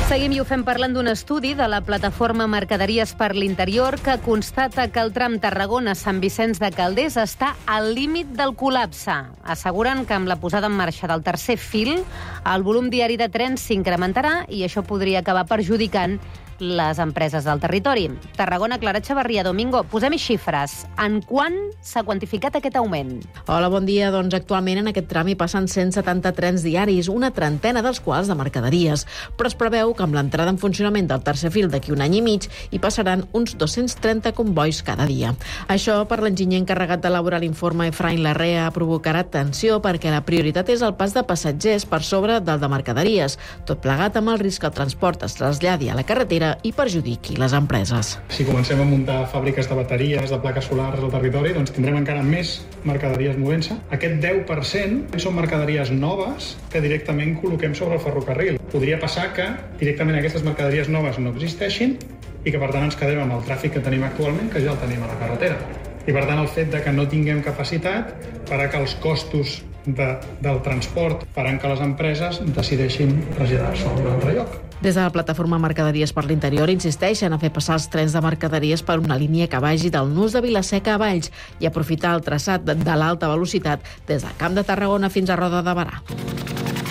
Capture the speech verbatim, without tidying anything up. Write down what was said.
Seguim i ho fem parlant d'un estudi de la plataforma Mercaderies per l'Interior que constata que el tram Tarragona-Sant Vicenç de Calders està al límit del col·lapse. Asseguren que amb la posada en marxa del tercer fil, el volum diari de trens s'incrementarà i això podria acabar perjudicant les empreses del territori. Tarragona, Clara Xavarria, Domingo, posem-hi xifres. En quant s'ha quantificat aquest augment? Hola, bon dia. Doncs actualment en aquest tram hi passen cent setanta trens diaris, una trentena dels quals de mercaderies. Però es preveu que amb l'entrada en funcionament del tercer fil d'aquí un any i mig hi passaran uns dos-cents trenta convois cada dia. Això, per l'enginyer encarregat d'elaborar l'informe Efraín Larrea, provocarà tensió perquè la prioritat és el pas de passatgers per sobre del de mercaderies, tot plegat amb el risc que el transport es traslladi a la carretera i perjudiqui les empreses. Si comencem a muntar fàbriques de bateries, de plaques solars al territori, doncs tindrem encara més mercaderies movent-se. Aquest deu per cent són mercaderies noves que directament col·loquem sobre el ferrocarril. Podria passar que directament aquestes mercaderies noves no existeixin i que, per tant, ens quedem amb el tràfic que tenim actualment, que ja el tenim a la carretera. I, per tant, el fet de que no tinguem capacitat farà que els costos de, del transport faran que les empreses decideixin traslladar-se a un altre lloc. Des de la plataforma Mercaderies per l'Interior insisteixen a fer passar els trens de mercaderies per una línia que vagi del nus de Vila-seca a Valls i aprofitar el traçat de l'alta velocitat des del Camp de Tarragona fins a Roda de Berà.